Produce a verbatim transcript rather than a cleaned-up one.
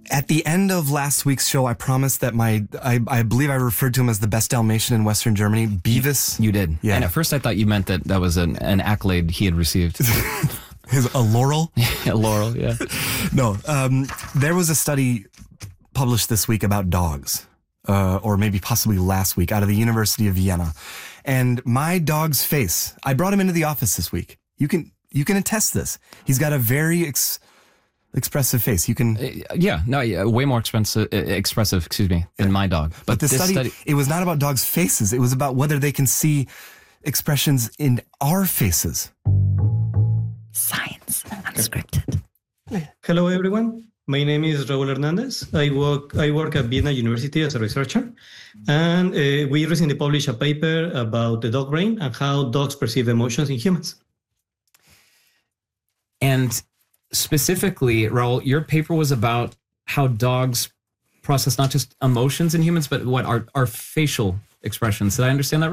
At the end of last week's show, I promised that my, I, I believe I referred to him as the best Dalmatian in Western Germany, Beavis. You did. Yeah. And at first I thought you meant that that was an, an accolade he had received. His, a laurel? A laurel, yeah. No, um, there was a study published this week about dogs, uh, or maybe possibly last week, out of the University of Vienna. And my dog's face, I brought him into the office this week. You can you can attest this. He's got a very ex- expressive face. You can... Uh, yeah, no, yeah, way more expensive, uh, expressive, excuse me, than my dog. But, But the this study, study, it was not about dogs' faces. It was about whether they can see expressions in our faces. Science Unscripted. Hello, everyone. My name is Raul Hernandez. I work I work at Vienna University as a researcher, and uh, we recently published a paper about the dog brain and how dogs perceive emotions in humans. and specifically, Raul, your paper was about how dogs process not just emotions in humans, but what our, our facial expressions. Did I understand that right?